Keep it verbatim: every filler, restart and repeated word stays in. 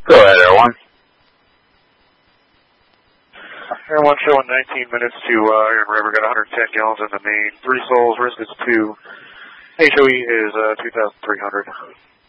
Go ahead, Air One. Air One showing nineteen minutes to uh, Iron River, got one hundred ten gallons in the main. Three souls, risk is two. H O E is uh, two thousand three hundred.